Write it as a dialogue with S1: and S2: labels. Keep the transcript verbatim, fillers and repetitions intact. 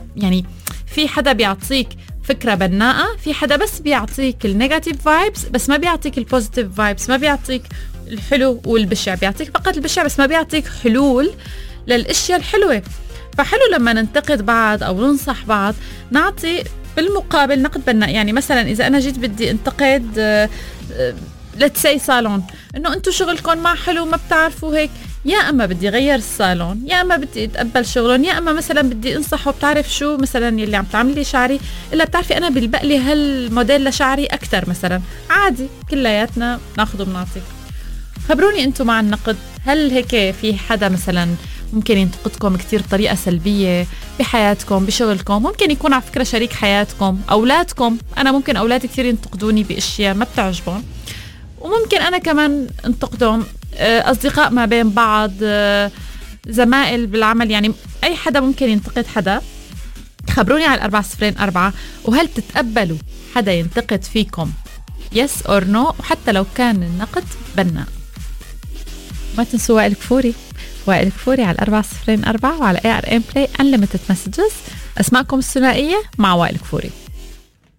S1: يعني في حدا بيعطيك فكرة بناءة، في حدا بس بيعطيك النيجاتيف فايبس بس ما بيعطيك البوزيتيف فايبس، ما بيعطيك الحلو والبشع، بيعطيك فقط البشع بس ما بيعطيك حلول للأشياء الحلوة. فحلو لما ننتقد بعض أو ننصح بعض نعطي بالمقابل نقد بناء. يعني مثلا إذا أنا جيت بدي انتقد لتسي صالون إنه أنتوا شغلكم ما حلو ما بتعرفوا هيك، يا أما بدي غير الصالون، يا أما بدي أتقبل شغلهم، يا أما مثلا بدي أنصحه بتعرف شو مثلا يلي عم تعملي شعري إلا بتعرفي أنا بلبقلي هالموديل لشعري أكتر مثلا، عادي كلياتنا ناخده بنعطي. خبروني أنتوا مع النقد، هل هيك في حدا مثلا ممكن ينتقدكم كتير بطريقة سلبية بحياتكم بشغلكم؟ ممكن يكون على فكرة شريك حياتكم، أولادكم، أنا ممكن أولادي كتير ينتقدوني بأشياء ما بتعجبهم وممكن أنا كمان انتقدهم، أصدقاء ما بين بعض، زمائل بالعمل، يعني أي حدا ممكن ينتقد حدا. خبروني على الأربعة صفرين أربعة، وهل تتقبلوا حدا ينتقد فيكم yes or no وحتى لو كان النقد بناء؟ ما تنسوا وائل كفوري، وائل كفوري على الأربعة صفرين أربعة وعلى إيه آر إم Play Unlimited Messages. أسماءكم الثنائية مع وائل كفوري.